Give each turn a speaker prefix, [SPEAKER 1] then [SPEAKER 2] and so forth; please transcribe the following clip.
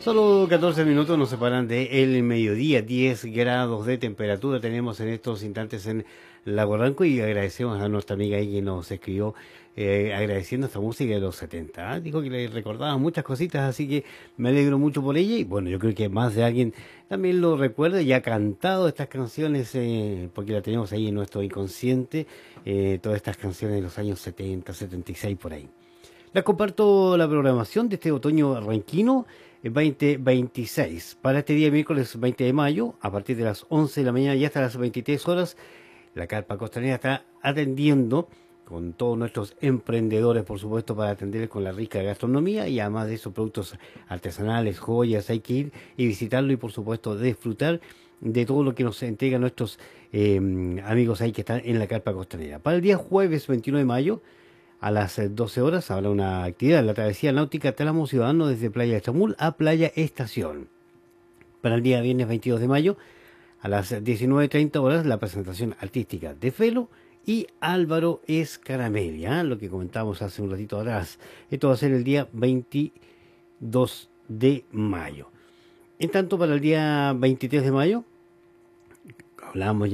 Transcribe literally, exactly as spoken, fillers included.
[SPEAKER 1] Solo catorce minutos nos separan de el mediodía, diez grados de temperatura tenemos en estos instantes en Lago Ranco y agradecemos a nuestra amiga ahí que nos escribió eh, agradeciendo esta música de los setenta. ¿Ah? Dijo que le recordaba muchas cositas, así que me alegro mucho por ella y bueno, yo creo que más de alguien también lo recuerda y ha cantado estas canciones eh, porque la tenemos ahí en nuestro inconsciente, eh, todas estas canciones de los años setenta, setenta y seis por ahí. Les comparto la programación de este otoño ranquino eh, veinte veintiséis. Para este día miércoles veinte de mayo, a partir de las once de la mañana y hasta las veintitrés horas, la Carpa Costanera está atendiendo con todos nuestros emprendedores, por supuesto, para atenderles con la rica gastronomía y además de esos productos artesanales, joyas, hay que ir y visitarlo y, por supuesto, disfrutar de todo lo que nos entregan nuestros eh, amigos ahí que están en la Carpa Costanera. Para el día jueves veintiuno de mayo, a las doce horas habrá una actividad en la travesía náutica Tramo Ciudadano desde Playa Chamul a Playa Estación. Para el día viernes veintidós de mayo, a las diecinueve treinta horas, la presentación artística de Felo y Álvaro Escaramelia, ¿eh? Lo que comentábamos hace un ratito atrás. Esto va a ser el día veintidós de mayo. En tanto, para el día veintitrés de mayo, hablamos ya